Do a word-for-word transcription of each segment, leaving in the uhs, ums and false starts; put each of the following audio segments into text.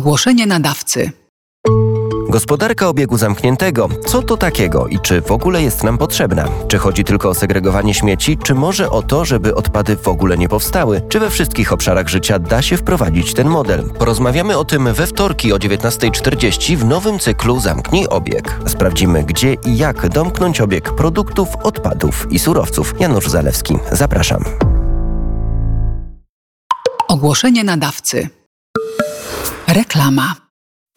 Ogłoszenie nadawcy. Gospodarka obiegu zamkniętego. Co to takiego i czy w ogóle jest nam potrzebna? Czy chodzi tylko o segregowanie śmieci, czy może o to, żeby odpady w ogóle nie powstały? Czy we wszystkich obszarach życia da się wprowadzić ten model? Porozmawiamy o tym we wtorki o dziewiętnasta trzydzieści w nowym cyklu Zamknij obieg. Sprawdzimy, gdzie i jak domknąć obieg produktów, odpadów i surowców. Janusz Zalewski. Zapraszam. Ogłoszenie nadawcy. Reklama.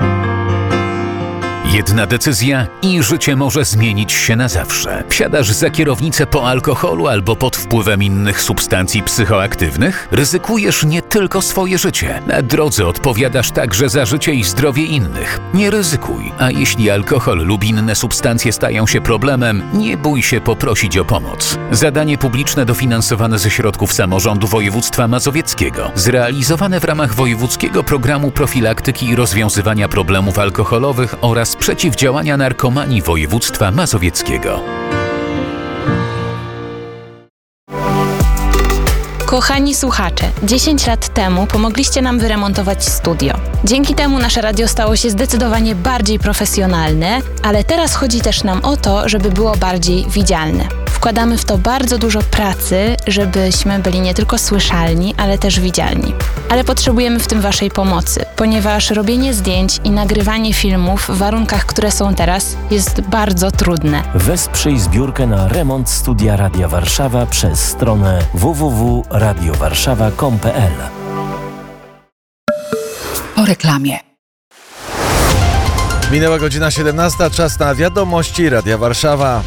Jedna decyzja i życie może zmienić się na zawsze. Wsiadasz za kierownicę po alkoholu albo pod wpływem innych substancji psychoaktywnych? Ryzykujesz nie tylko swoje życie. Na drodze odpowiadasz także za życie i zdrowie innych. Nie ryzykuj, a jeśli alkohol lub inne substancje stają się problemem, nie bój się poprosić o pomoc. Zadanie publiczne dofinansowane ze środków samorządu województwa mazowieckiego. Zrealizowane w ramach Wojewódzkiego Programu Profilaktyki i Rozwiązywania Problemów Alkoholowych oraz przeciwdziałania narkomanii województwa mazowieckiego. Kochani słuchacze, dziesięć lat temu pomogliście nam wyremontować studio. Dzięki temu nasze radio stało się zdecydowanie bardziej profesjonalne, ale teraz chodzi też nam o to, żeby było bardziej widzialne. Wkładamy w to bardzo dużo pracy, żebyśmy byli nie tylko słyszalni, ale też widzialni. Ale potrzebujemy w tym waszej pomocy, ponieważ robienie zdjęć i nagrywanie filmów w warunkach, które są teraz, jest bardzo trudne. Wesprzyj zbiórkę na remont studia Radia Warszawa przez stronę w w w kropka radio warszawa kropka com kropka p l. Po reklamie. Minęła godzina siedemnasta, czas na wiadomości Radia Warszawa.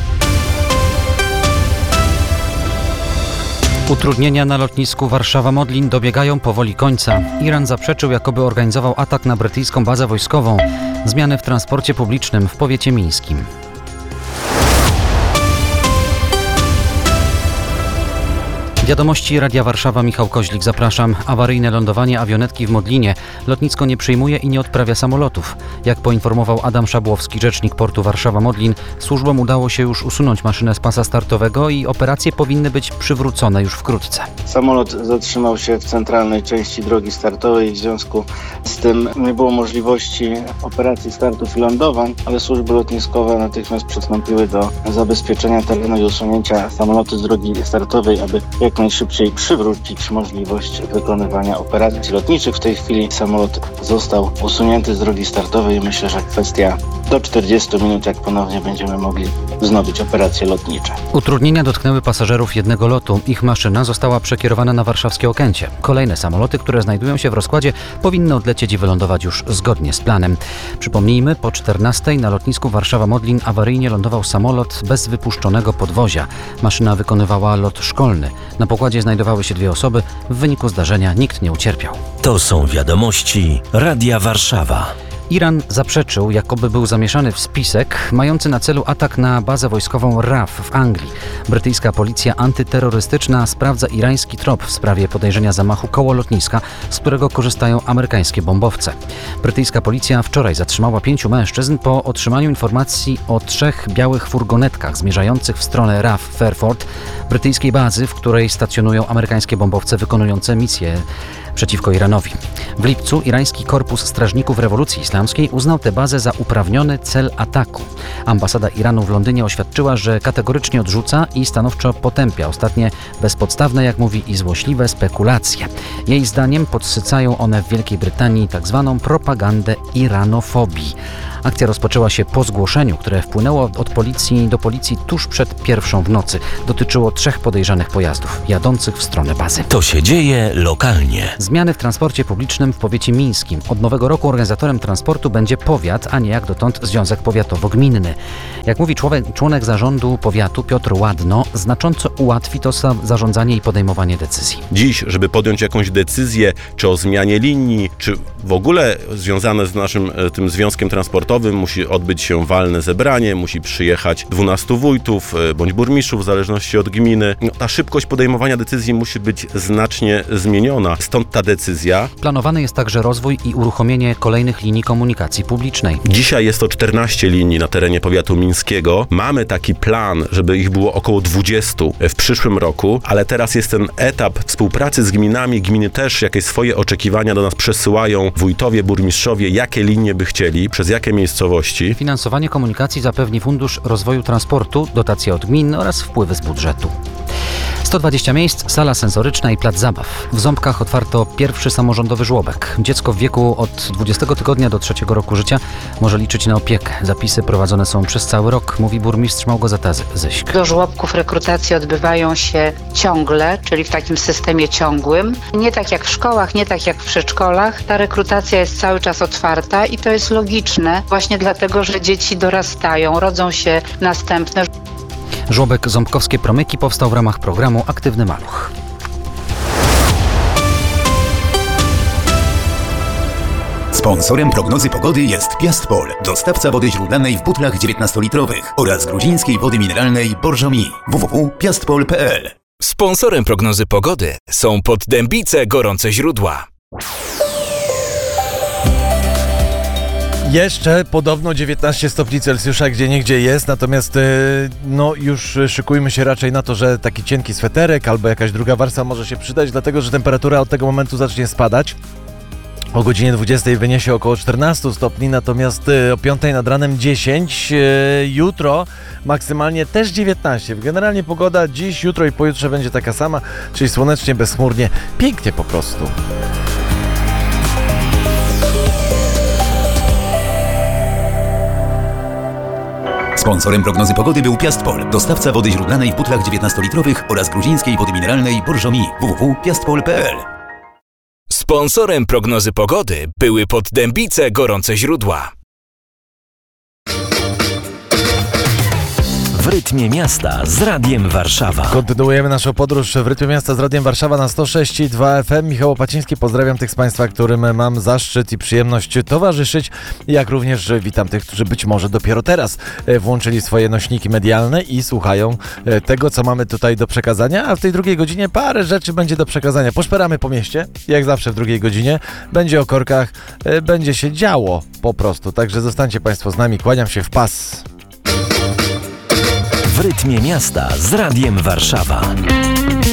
Utrudnienia na lotnisku Warszawa-Modlin dobiegają powoli końca. Iran zaprzeczył, jakoby organizował atak na brytyjską bazę wojskową. Zmiany w transporcie publicznym w powiecie mińskim. Wiadomości Radia Warszawa, Michał Koźlik, zapraszam. Awaryjne lądowanie awionetki w Modlinie. Lotnisko nie przyjmuje i nie odprawia samolotów. Jak poinformował Adam Szabłowski, rzecznik portu Warszawa-Modlin, służbom udało się już usunąć maszynę z pasa startowego i operacje powinny być przywrócone już wkrótce. Samolot zatrzymał się w centralnej części drogi startowej, w związku z tym nie było możliwości operacji startów i lądowań, ale służby lotniskowe natychmiast przystąpiły do zabezpieczenia terenu i usunięcia samolotu z drogi startowej, aby jak najszybciej przywrócić możliwość wykonywania operacji lotniczych. W tej chwili samolot został usunięty z drogi startowej i myślę, że kwestia do czterdziestu minut, jak ponownie będziemy mogli wznowić operacje lotnicze. Utrudnienia dotknęły pasażerów jednego lotu. Ich maszyna została przekierowana na warszawskie Okęcie. Kolejne samoloty, które znajdują się w rozkładzie, powinny odlecieć i wylądować już zgodnie z planem. Przypomnijmy, po czternastej na lotnisku Warszawa-Modlin awaryjnie lądował samolot bez wypuszczonego podwozia. Maszyna wykonywała lot szkolny. Na pokładzie znajdowały się dwie osoby. W wyniku zdarzenia nikt nie ucierpiał. To są wiadomości Radia Warszawa. Iran zaprzeczył, jakoby był zamieszany w spisek mający na celu atak na bazę wojskową R A F w Anglii. Brytyjska policja antyterrorystyczna sprawdza irański trop w sprawie podejrzenia zamachu koło lotniska, z którego korzystają amerykańskie bombowce. Brytyjska policja wczoraj zatrzymała pięciu mężczyzn po otrzymaniu informacji o trzech białych furgonetkach zmierzających w stronę R A F Fairford, brytyjskiej bazy, w której stacjonują amerykańskie bombowce wykonujące misje przeciwko Iranowi. W lipcu irański Korpus Strażników Rewolucji Islamskiej uznał tę bazę za uprawniony cel ataku. Ambasada Iranu w Londynie oświadczyła, że kategorycznie odrzuca i stanowczo potępia ostatnie bezpodstawne, jak mówi, i złośliwe spekulacje. Jej zdaniem podsycają one w Wielkiej Brytanii tzw. propagandę iranofobii. Akcja rozpoczęła się po zgłoszeniu, które wpłynęło od policji do policji tuż przed pierwszą w nocy. Dotyczyło trzech podejrzanych pojazdów jadących w stronę bazy. To się dzieje lokalnie. Zmiany w transporcie publicznym w powiecie mińskim. Od nowego roku organizatorem transportu będzie powiat, a nie jak dotąd Związek Powiatowo-Gminny. Jak mówi człowiek, członek zarządu powiatu Piotr Ładno, znacząco ułatwi to zarządzanie i podejmowanie decyzji. Dziś, żeby podjąć jakąś decyzję, czy o zmianie linii, czy w ogóle związane z naszym tym związkiem transportowym, sportowym musi odbyć się walne zebranie, musi przyjechać dwunastu wójtów bądź burmistrzów w zależności od gminy. No, ta szybkość podejmowania decyzji musi być znacznie zmieniona. Stąd ta decyzja. Planowany jest także rozwój i uruchomienie kolejnych linii komunikacji publicznej. Dzisiaj jest to czternaście linii na terenie powiatu mińskiego. Mamy taki plan, żeby ich było około dwudziestu w przyszłym roku, ale teraz jest ten etap współpracy z gminami. Gminy też jakieś swoje oczekiwania do nas przesyłają. Wójtowie, burmistrzowie, jakie linie by chcieli, przez jakie miejscowości. Finansowanie komunikacji zapewni Fundusz Rozwoju Transportu, dotacje od gmin oraz wpływy z budżetu. sto dwadzieścia miejsc, sala sensoryczna i plac zabaw. W Ząbkach otwarto pierwszy samorządowy żłobek. Dziecko w wieku od dwudziestego tygodnia do trzeciego roku życia może liczyć na opiekę. Zapisy prowadzone są przez cały rok, mówi burmistrz Małgorzata Zyśk. Do żłobków rekrutacje odbywają się ciągle, czyli w takim systemie ciągłym. Nie tak jak w szkołach, nie tak jak w przedszkolach. Ta rekrutacja jest cały czas otwarta i to jest logiczne właśnie dlatego, że dzieci dorastają, rodzą się następne. Żłobek Ząbkowskie Promyki powstał w ramach programu Aktywny Maluch. Sponsorem prognozy pogody jest Piastpol, dostawca wody źródlanej w butlach dziewiętnastolitrowych oraz gruzińskiej wody mineralnej Borżomi. w w w kropka piastpol kropka p l. Sponsorem prognozy pogody są Poddębice Gorące Źródła. Jeszcze podobno dziewiętnaście stopni Celsjusza gdzie niegdzie jest, natomiast no już szykujmy się raczej na to, że taki cienki sweterek albo jakaś druga warstwa może się przydać, dlatego że temperatura od tego momentu zacznie spadać. O godzinie dwudziestej wyniesie około czternaście stopni, natomiast o piątej nad ranem dziesięć, jutro maksymalnie też dziewiętnaście. Generalnie pogoda dziś, jutro i pojutrze będzie taka sama, czyli słonecznie, bezchmurnie, pięknie po prostu. Sponsorem prognozy pogody był Piastpol, dostawca wody źródlanej w butlach dziewiętnastolitrowych oraz gruzińskiej wody mineralnej Borżomi. w w w kropka piastpol kropka p l. Sponsorem prognozy pogody były Poddębice Gorące Źródła. W rytmie miasta z Radiem Warszawa. Kontynuujemy naszą podróż w rytmie miasta z Radiem Warszawa na sto sześć i dwa F M. Michał Opaciński, pozdrawiam tych z Państwa, którym mam zaszczyt i przyjemność towarzyszyć, jak również witam tych, którzy być może dopiero teraz włączyli swoje nośniki medialne i słuchają tego, co mamy tutaj do przekazania, a w tej drugiej godzinie parę rzeczy będzie do przekazania. Poszperamy po mieście, jak zawsze w drugiej godzinie, będzie o korkach, będzie się działo po prostu, także zostańcie Państwo z nami, kłaniam się w pas. W rytmie miasta z Radiem Warszawa.